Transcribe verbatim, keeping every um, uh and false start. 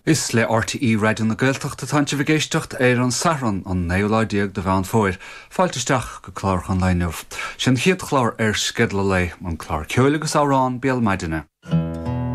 Is le R T E radio na Gaeltacht a tainte bhgéisteacht ar an saran an néoláideag de bhean fóir, fáilteisteach go chlár an leineh. Sin chiad chlár ar skedla lei an chlár ceolalas árán béal maidine.